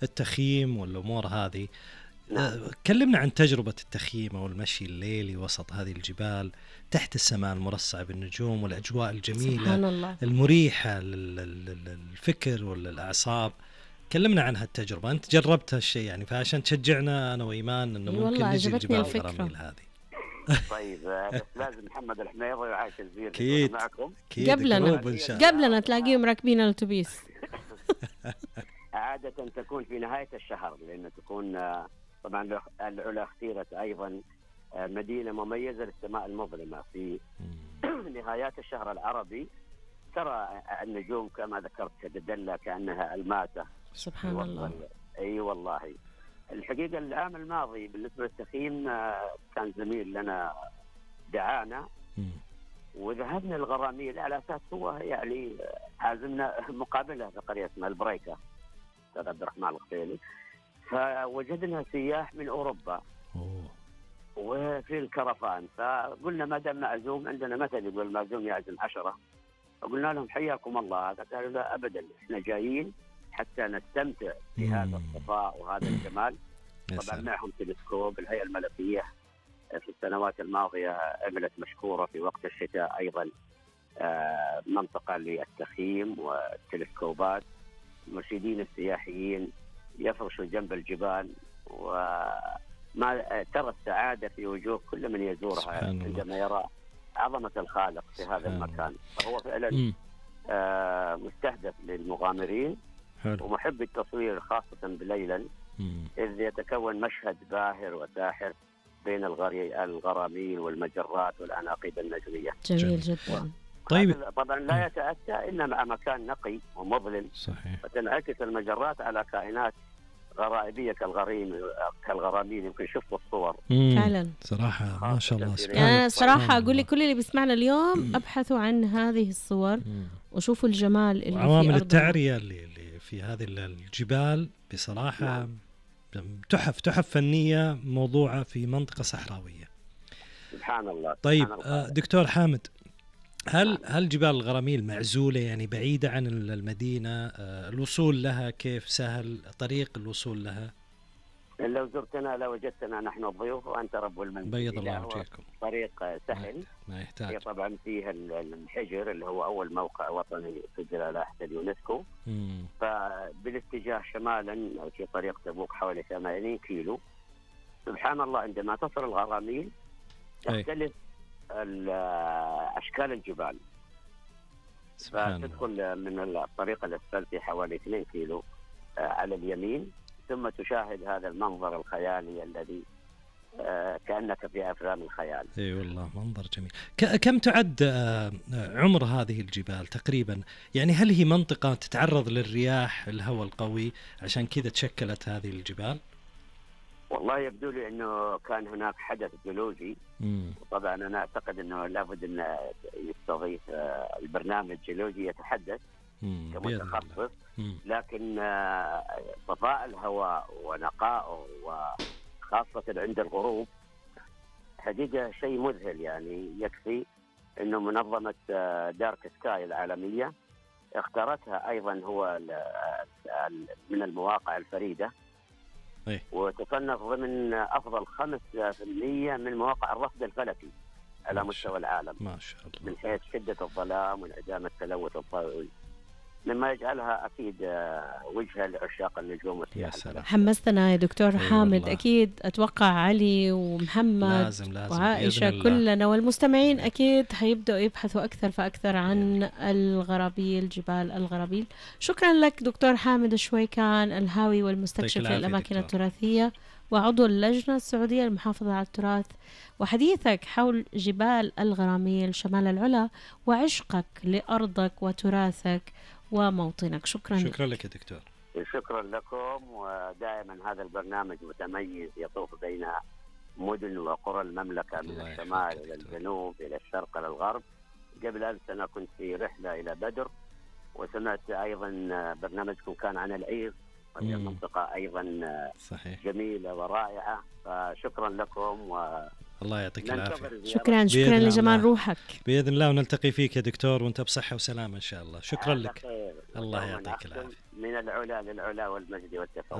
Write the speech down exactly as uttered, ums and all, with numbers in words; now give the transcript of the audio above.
التخييم والأمور هذه. نعم. كلمنا عن تجربة التخييم أو المشي الليلي وسط هذه الجبال تحت السماء المرصعة بالنجوم والأجواء الجميلة المريحة للفكر وللأعصاب. كلمنا عن هالتجربة، أنت جربت هالشيء يعني، فعشان تشجعنا أنا وإيمان إنه ممكن نجي الجبال الغراميل هذه. طيب بس لازم محمد الحميري وعايش الزير كيد معكم قبلنا قبلنا تلاقيهم راكبين الأتوبيس. عادة تكون في نهاية الشهر، لأنه تكون طبعا العلا اختيرت أيضا مدينة مميزة للسماء المظلمة في نهايات الشهر العربي. ترى النجوم كما ذكرت تدل كأنها الماسة. سبحان الله. أي أيوة والله. الحقيقة العام الماضي بالنسبة للتخييم كان زميل لنا دعانا وذهبنا الغراميل على أساس هو يعني عازمنا مقابلة في قرية اسمها البريكة أستاذ عبد الرحمن الغفيلي. فوجدنا سياح من أوروبا أوه. وفي الكرفان، فقلنا ما دام معزوم عندنا مثل يقول المعزوم يعزم عشرة، فقلنا لهم حياكم الله. قالوا لا أبدا، إحنا جايين حتى نستمتع بهذا الصفاء وهذا الجمال. طبعا معهم تلسكوب. الهيئة الملكية في السنوات الماضية عملت مشكورة في وقت الشتاء أيضا منطقة للتخييم والتلسكوبات. المرشدين السياحيين يفرشوا جنب الجبال، وما ترى السعادة في وجوه كل من يزورها عندما يرى عظمة الخالق في هذا المكان. فهو فعلا آه مستهدف للمغامرين ومحب التصوير خاصة بليلا، إذ يتكون مشهد باهر وساحر بين الغراميل والمجرات والأناقيب النجمية. جميل جدا. طيب طبعا لا يتأتى إلا مع مكان نقي ومظلم. صحيح. فتنعكس المجرات على كائنات غرائبية كالغريم كالغراميل. يمكن شفتوا الصور فعلا صراحة ما شاء الله. يعني صراحة أقول لك كل اللي بيسمعنا اليوم أبحثوا عن هذه الصور وشوفوا الجمال اللي عوامل في التعرية اللي, اللي في هذه الجبال بصراحة. نعم. تحف تحف فنية موضوعة في منطقة صحراوية. سبحان الله. طيب سبحان الله. دكتور حامد، هل هل جبال الغراميل معزولة يعني بعيدة عن المدينة؟ الوصول لها كيف سهل طريق الوصول لها؟ لو زرتنا لوجدتنا نحن الضيوف وأنت رب المنزل. بيض الله وجهكم. طريق سهل ما يحتاج. طبعا فيها الحجر اللي هو أول موقع وطني سجل على أحد اليونسكو. مم. فبالاتجاه شمالا في طريق تبوك حوالي ثمانين كيلو. سبحان الله عندما تصل الغراميل تختلف أشكال الجبال. فتدخل من الطريق الأسفلتي حوالي اثنين كيلو على اليمين، ثم تشاهد هذا المنظر الخيالي الذي كأنك في أفلام الخيال. اي أيوة والله منظر جميل. كم تعد عمر هذه الجبال تقريبا؟ يعني هل هي منطقة تتعرض للرياح الهواء القوي عشان كذا تشكلت هذه الجبال؟ والله يبدو لي أنه كان هناك حدث جيولوجي. وطبعا أنا أعتقد أنه لابد أن يستضيف البرنامج جيولوجي يتحدث كمتخصص. لكن صفاء الهواء ونقائه وخاصة عند الغروب حقيقة شيء مذهل. يعني يكفي أنه منظمة دارك سكاي العالمية اختارتها أيضا هو من المواقع الفريدة. أيه. وتصنف ضمن أفضل خمس في المية من مواقع الرصد الفلكي على مستوى العالم. ما شاء الله. من حيث شدة الظلام وانعدام التلوث الضوئي، مما يجعلها أكيد وجهة لعشاق النجوم والسياحة. حمستنا يا دكتور حامد. والله. أكيد أتوقع علي ومحمد لازم لازم وعائشة كلنا والمستمعين أكيد حيبدأوا يبحثوا أكثر فأكثر عن الغرابيل، جبال الغرابيل. شكرا لك دكتور حامد الشويكان، الهاوي والمستكشف للأماكن التراثية وعضو اللجنة السعودية للمحافظة على التراث، وحديثك حول جبال الغراميل شمال العلا وعشقك لأرضك وتراثك وموطنك. شكرا شكرا لك يا دكتور. شكرا لكم. ودائما هذا البرنامج متميز يطوف بين مدن وقرى المملكة من الشمال إلى الجنوب إلى الشرق إلى الغرب. قبل ألف سنة كنت في رحلة إلى بدر وسمعت أيضا برنامجكم كان عن العير، وهي منطقة أيضا صحيح. جميلة ورائعة. فشكرا لكم و الله يعطيك العافية. شكرا شكرا لجمال روحك. بإذن الله ونلتقي فيك يا دكتور وانت بصحة وسلامة إن شاء الله. شكرا لك. الله يعطيك العافية. من العلا للعلا والمجد والتفوق.